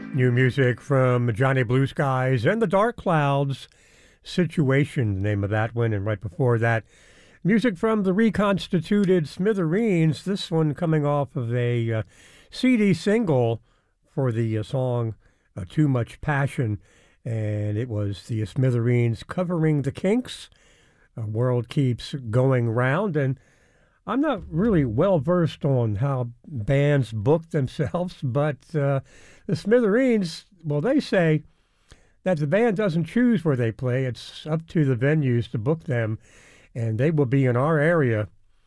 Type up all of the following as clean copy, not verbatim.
New music from Johnny Blue Skies and the Dark Clouds. Situation, the name of that one. And right before that, music from the reconstituted Smithereens. This one coming off of a CD single for the song Too Much Passion. And it was the Smithereens covering the Kinks. World Keeps Going Round. And I'm not really well-versed on how bands book themselves, but the Smithereens, well, they say that the band doesn't choose where they play. It's up to the venues to book them, and they will be in our area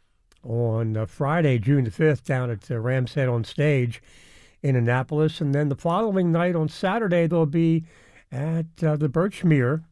on Friday, June the 5th, down at Ram's Head on Stage in Annapolis, and then the following night on Saturday, they'll be at the Birchmere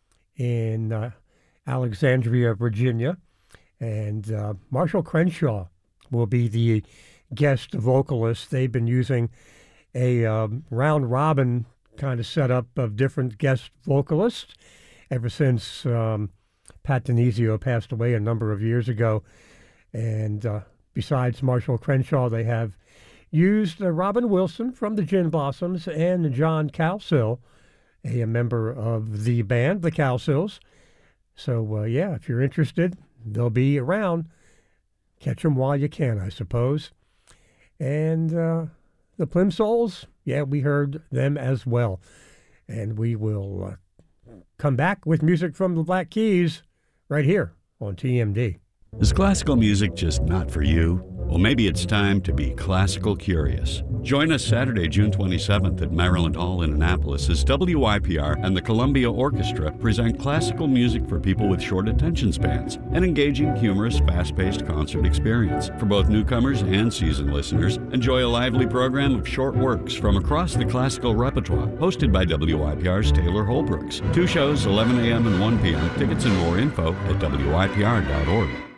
in Alexandria, Virginia. And Marshall Crenshaw will be the guest vocalist. They've been using a round-robin kind of setup of different guest vocalists ever since Pat Denizio passed away a number of years ago. And besides Marshall Crenshaw, they have used Robin Wilson from the Gin Blossoms and John Cowsill, a member of the band, the Cowsills. So, yeah, if you're interested, they'll be around. Catch them while you can, I suppose. And the Plimsolls, yeah, we heard them as well. And we will come back with music from the Black Keys right here on TMD. Is classical music just not for you? Well, maybe it's time to be classical curious. Join us Saturday, June 27th at Maryland Hall in Annapolis as WYPR and the Columbia Orchestra present classical music for people with short attention spans, an engaging, humorous, fast-paced concert experience. For both newcomers and seasoned listeners, enjoy a lively program of short works from across the classical repertoire, hosted by WYPR's Taylor Holbrooks. 2 shows, 11 a.m. and 1 p.m. Tickets and more info at WYPR.org.